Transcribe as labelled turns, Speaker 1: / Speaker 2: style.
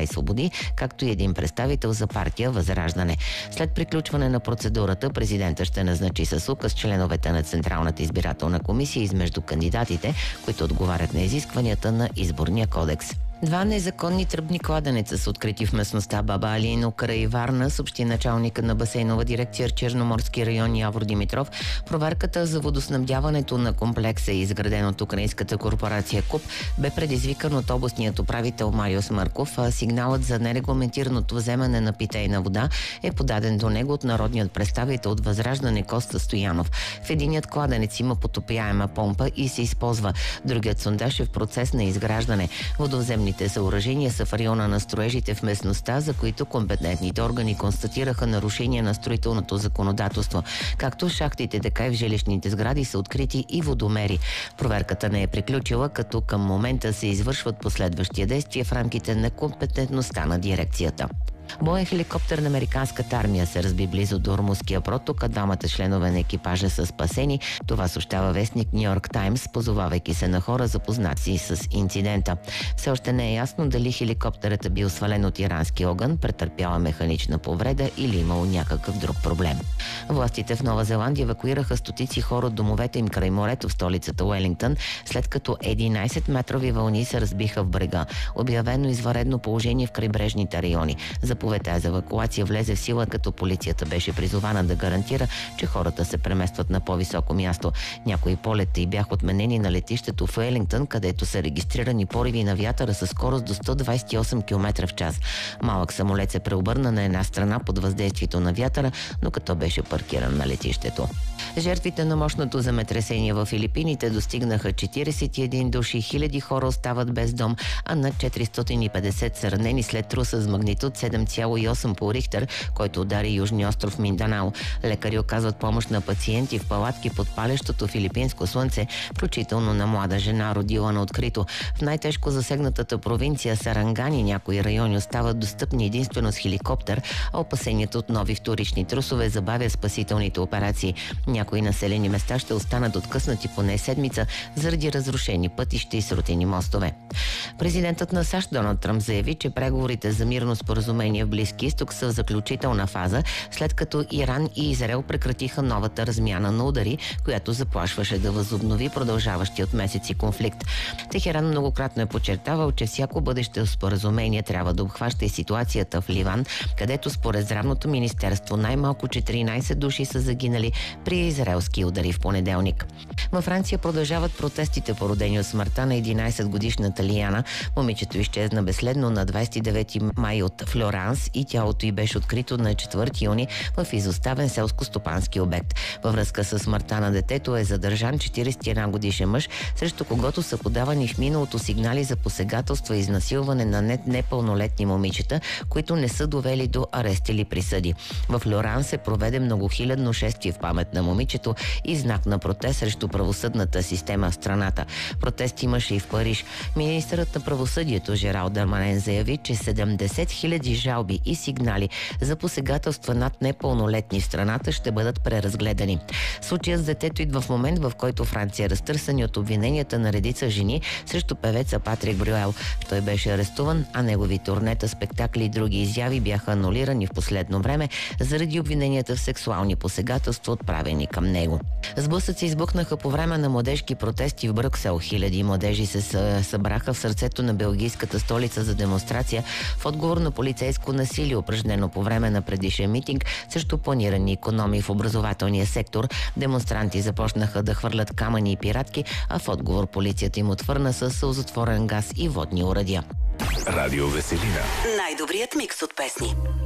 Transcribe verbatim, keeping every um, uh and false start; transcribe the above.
Speaker 1: и свободи, както и един представител за партия Възраждане. След приключване на процедурата, президента ще назначи с указ членовете на Централната избирателна комисия измежду кандидатите, които отговарят на изискванията на Изборния кодекс. Два незаконни тръбни кладенеца са открити в местността Баба Алино край Варна, съобщи началника на басейнова дирекция Черноморски район Явор Димитров. Проверката за водоснабдяването на комплекса, изграден от украинската корпорация КУП, бе предизвикан от областният управител Мариус Марков, а сигналът за нерегламентираното вземане на питейна вода е подаден до него от народният представител от Възраждане Коста Стоянов. В единият кладенец има потопяема помпа и се използва. Другият сондаж е в процес на изграждане. Водовземните съоръжения са в района на строежите в местността, за които компетентните органи констатираха нарушения на строителното законодателство. Както в шахтите, така и в жилищните сгради са открити и водомери. Проверката не е приключила, като към момента се извършват последващи действия в рамките на компетентността на дирекцията. Боен хеликоптер на американската армия се разби близо до Ормузския проток, а двамата членове на екипажа са спасени. Това съобщава вестник Ню Йорк Таймс, позовавайки се на хора, запознати с инцидента. Все още не е ясно дали хеликоптерът е бил свален от ирански огън, претърпяла механична повреда или имало някакъв друг проблем. Властите в Нова Зеландия евакуираха стотици хора от домовете им край морето в столицата Уелингтън, след като единайсетметрови вълни се разбиха в брега. Обявено извънредно положение в крайбрежните райони. Заповедта за евакуация влезе в сила, като полицията беше призована да гарантира, че хората се преместват на по-високо място. Някои полети бяха отменени на летището в Уелингтън, където са регистрирани пориви на вятъра със скорост до сто двайсет и осем километра в час. Малък самолет се преобърна на една страна под въздействието на вятъра, но като беше паркиран на летището. Жертвите на мощното земетресение в Филипините достигнаха четирийсет и един души, хиляди хора остават без дом, а над четиристотин и петдесет са ранени след труса с магнитуд седем цяло и осем по Рихтер, който удари южния остров Минданао. Лекари оказват помощ на пациенти в палатки под палещото филипинско слънце, включително на млада жена, родила на открито. В най-тежко засегнатата провинция Сарангани някои райони остават достъпни единствено с хеликоптер, а опасението от нови вторични трусове забавя спасителните операции. Някои населени места ще останат откъснати поне седмица заради разрушени пътища и срутени мостове. Президентът на САЩ Доналд Тръмп заяви, че преговорите за мирно споразумение в Близки изток са в заключителна фаза, след като Иран и Израел прекратиха новата размяна на удари, която заплашваше да възобнови продължаващи от месеци конфликт. Техеран многократно е подчертавал, че всяко бъдеще споразумение трябва да обхваща и ситуацията в Ливан, където според здравното министерство най-малко четиринайсет души са загинали при израелски удари в понеделник. Във Франция продължават протестите, породени от смъртта на единайсетгодишната Лияна. Момичето изчезна безследно на двайсет и девети май от Флоранс и тялото й беше открито на четвърти юни в изоставен селско-стопански обект. Във връзка с смъртта на детето е задържан четирийсет и един годишен мъж, срещу когото са подавани в миналото сигнали за посегателства и изнасилване на нет непълнолетни момичета, които не са довели до арест или присъди. В Флоранс се проведе многохилядно шествие в памет на момичето и знак на протест срещу правосъдната система в страната. Протест имаше и в Париж. Министърът на правосъдието Жерал Дарманен заяви, че седемдесет хиляди жалби и сигнали за посегателства над непълнолетни в страната ще бъдат преразгледани. Случаят с детето идва в момент, в който Франция е разтърсани от обвиненията на редица жени срещу певеца Патрик Брюел. Той беше арестуван, а негови турнета, спектакли и други изяви бяха анулирани в последно време заради обвиненията в сексуални посегателства, отправени към него. Сблъсъци избухнаха по време на младежки протести в Брюксел. Хиляди младежи се събраха в сърцето на белгийската столица за демонстрация в отговор на полицейско насилие, упражнено по време на предишен митинг срещу планирани икономии в образователния сектор. Демонстранти започнаха да хвърлят камъни и пиратки, а в отговор полицията им отвърна с сълзотворен газ и водни оръдия.
Speaker 2: Радио Веселина.
Speaker 3: Най-добрият микс от песни.